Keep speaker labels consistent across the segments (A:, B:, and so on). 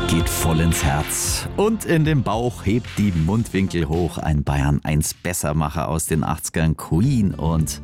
A: geht voll ins Herz. Und in dem Bauch hebt die Mundwinkel hoch. Ein Bayern 1 Bessermacher aus den 80ern, Queen und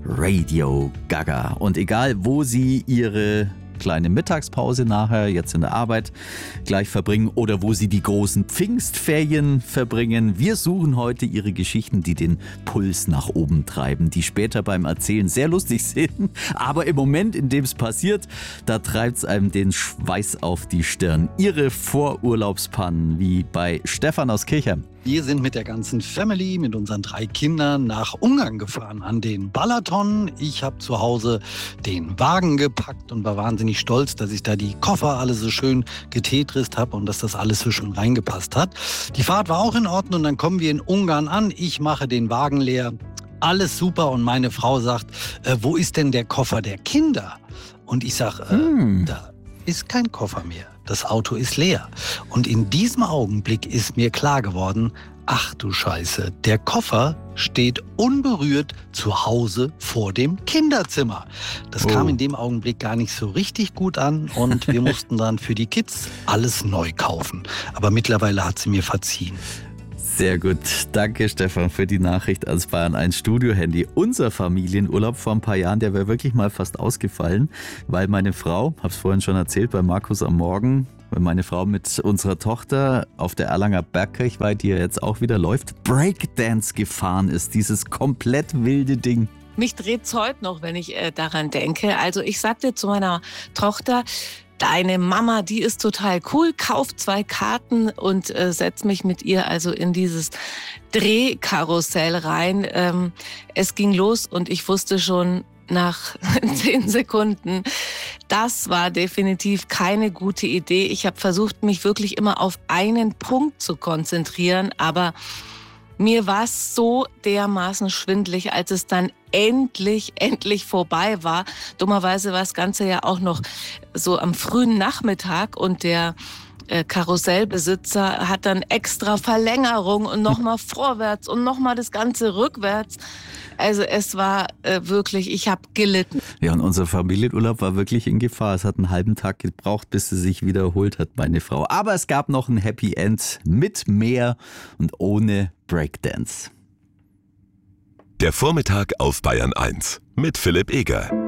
A: Radio Gaga. Und egal, wo Sie Ihre kleine Mittagspause nachher, jetzt in der Arbeit, gleich verbringen oder wo Sie die großen Pfingstferien verbringen. Wir suchen heute Ihre Geschichten, die den Puls nach oben treiben, die später beim Erzählen sehr lustig sind, aber im Moment, in dem es passiert, da treibt es einem den Schweiß auf die Stirn. Ihre Vorurlaubspannen, wie bei Stefan aus Kirchheim.
B: Wir sind mit der ganzen Family, mit unseren 3 Kindern nach Ungarn gefahren, an den Balaton. Ich habe zu Hause den Wagen gepackt und war wahnsinnig stolz, dass ich da die Koffer alle so schön getetrist habe und dass das alles so schön reingepasst hat. Die Fahrt war auch in Ordnung, dann kommen wir in Ungarn an. Ich mache den Wagen leer, alles super und meine Frau sagt, wo ist denn der Koffer der Kinder? Und ich sage, da ist kein Koffer mehr. Das Auto ist leer. Und in diesem Augenblick ist mir klar geworden, ach du Scheiße, der Koffer steht unberührt zu Hause vor dem Kinderzimmer. Das kam in dem Augenblick gar nicht so richtig gut an und wir mussten dann für die Kids alles neu kaufen. Aber mittlerweile hat sie mir verziehen.
A: Sehr gut. Danke, Stefan, für die Nachricht ans Bayern 1 Studio-Handy. Unser Familienurlaub vor ein paar Jahren, der wäre wirklich mal fast ausgefallen, weil meine Frau, hab's vorhin schon erzählt, bei Markus am Morgen, weil meine Frau mit unserer Tochter auf der Erlanger Bergkirchweih, die ja jetzt auch wieder läuft, Breakdance gefahren ist. Dieses komplett wilde Ding.
C: Mich dreht's heute noch, wenn ich daran denke. Also ich sagte zu meiner Tochter, deine Mama, die ist total cool, kauft 2 Karten und setzt mich mit ihr also in dieses Drehkarussell rein. Es ging los und ich wusste schon nach 10 Sekunden, das war definitiv keine gute Idee. Ich habe versucht, mich wirklich immer auf einen Punkt zu konzentrieren, aber mir war es so dermaßen schwindelig, als es dann endlich vorbei war. Dummerweise war das Ganze ja auch noch so am frühen Nachmittag und der Karussellbesitzer hat dann extra Verlängerung und nochmal vorwärts und nochmal das Ganze rückwärts. Also es war wirklich, ich habe gelitten.
A: Ja, und unser Familienurlaub war wirklich in Gefahr. Es hat einen halben Tag gebraucht, bis sie sich wiederholt hat, meine Frau. Aber es gab noch ein Happy End mit mehr und ohne Breakdance.
D: Der Vormittag auf Bayern 1 mit Philipp Eger.